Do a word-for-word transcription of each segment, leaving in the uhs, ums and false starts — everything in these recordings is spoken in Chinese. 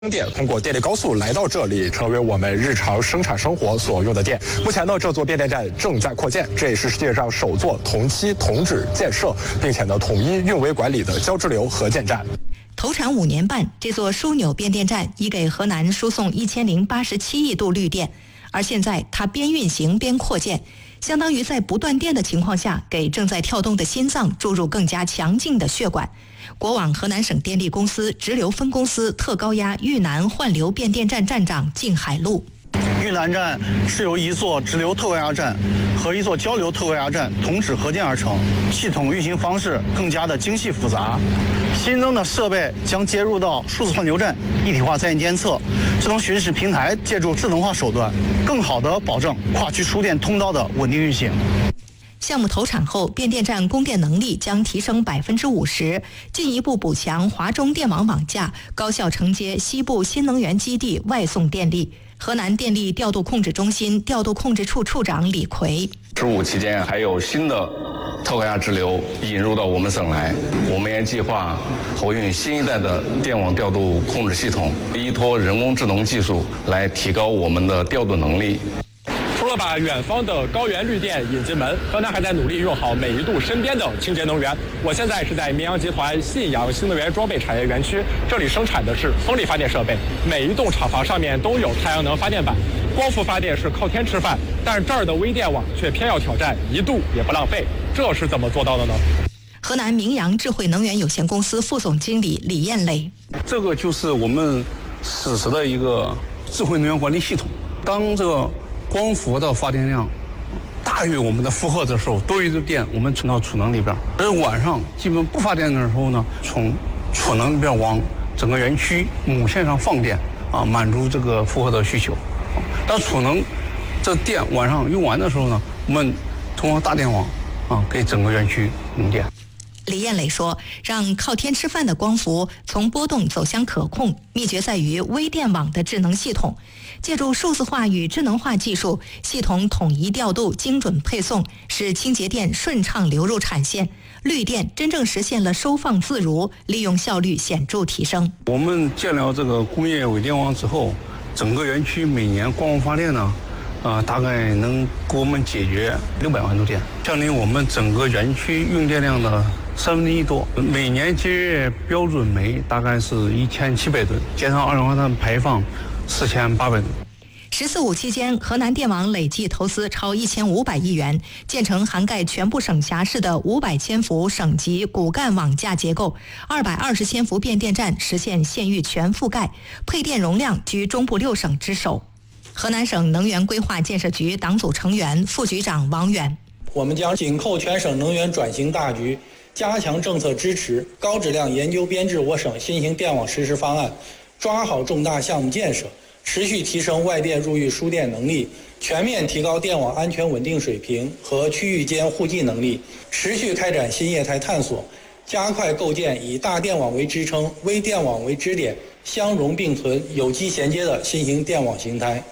电通过电力高速来到这里，成为我们日常生产生活所用的电。目前呢，这座变电站正在扩建，这也是世界上首座同期同址建设，并且呢统一运维管理的交支流核建站。 投产五年半，这座枢纽变电站已给河南输送一千零八十七亿度绿电，而现在它边运行边扩建，相当于在不断电的情况下，给正在跳动的心脏注入更加强劲的血管。国网河南省电力公司直流分公司特高压豫南换流变电站站长靳海路。 豫南站是由一座直流特高压站和一座交流特高压站同址合建而成，系统运行方式更加的精细复杂。新增的设备将接入到数字换流站、一体化在线监测、智能巡视平台，借助智能化手段，更好地保证跨区输电通道的稳定运行。 项目投产后，变电站供电能力将提升百分之五十，进一步补强华中电网网架，高效承接西部新能源基地外送电力。河南电力调度控制中心调度控制处处长李奎： 十五期间还有新的特高压直流引入到我们省来，我们也计划投运新一代的电网调度控制系统，依托人工智能技术来提高我们的调度能力。 除了把远方的高原绿电引进门，河南还在努力用好每一度身边的清洁能源。我现在是在绵阳集团信阳新能源装备产业园区，这里生产的是风力发电设备，每一栋厂房上面都有太阳能发电板。光伏发电是靠天吃饭，但是这儿的微电网却偏要挑战一度也不浪费，这是怎么做到的呢？ 河南明阳智慧能源有限公司副总经理李艳磊： 这个就是我们实施的一个智慧能源管理系统。当这个光伏的发电量大于我们的负荷的时候，多余的电我们存到储能里边，而晚上基本不发电的时候呢，从储能里边往整个园区母线上放电啊，满足这个负荷的需求。当储能这电晚上用完的时候呢，我们通过大电网啊给整个园区供电。 李艳磊说，让靠天吃饭的光伏从波动走向可控，秘诀在于微电网的智能系统。借助数字化与智能化技术，系统统一调度、精准配送，使清洁电顺畅流入产线，绿电真正实现了收放自如，利用效率显著提升。 我们建了这个工业微电网之后，整个园区每年光伏发电呢，呃，大概能给我们解决六百万度电，相当于我们整个园区用电量的三分之一多。每年节约标准煤大概是一千七百吨，减少二氧化碳排放四千八百吨。 十四五期间，河南电网累计投资超一千五百亿元，建成涵盖全部省辖市的五百千伏省级骨干网架结构，二百二十千伏变电站实现县域全覆盖，配电容量居中部六省之首。河南省能源规划建设局党组成员、副局长王远： 我们将紧扣全省能源转型大局，加强政策支持，高质量研究编制我省新型电网实施方案，抓好重大项目建设，持续提升外电入域输电能力，全面提高电网安全稳定水平和区域间互济能力，持续开展新业态探索，加快构建以大电网为支撑、微电网为支点、相容并存、有机衔接的新型电网形态。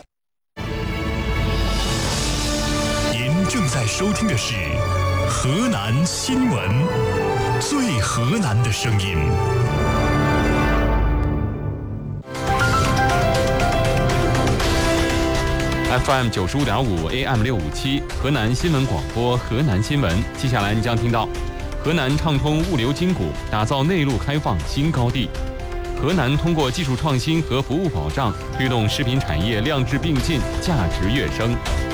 您正在收听的是河南新闻，最河南的声音。 F M 九十五点五 A M 六五七，河南新闻广播，河南新闻。接下来你将听到，河南畅通物流筋骨，打造内陆开放新高地。河南通过技术创新和服务保障，推动食品产业量质并进，价值跃升。